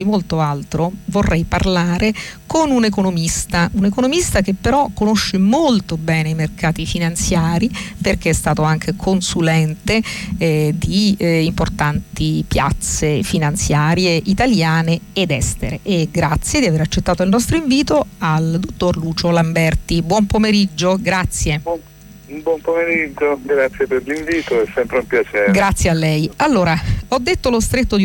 molto altro vorrei parlare con un economista che però conosce molto bene i mercati finanziari, perché è stato anche consulente di importanti piazze finanziarie italiane ed estere. E grazie di aver accettato il nostro invito al dottor Lucio Lamberti. Buon pomeriggio, grazie. Buon pomeriggio, grazie per l'invito, è sempre un piacere. Grazie a lei. Allora, ho detto lo stretto di